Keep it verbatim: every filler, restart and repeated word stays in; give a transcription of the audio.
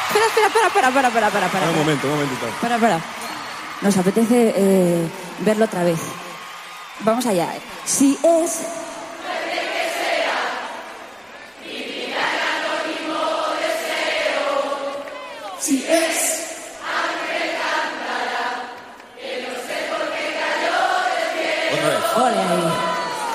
Espera, espera, espera, para, para, para, para, para. Un momento, un momentito. Para, para. Nos apetece eh, verlo otra vez. Vamos allá. Si es... Si es... Otra vez. Ole ahí.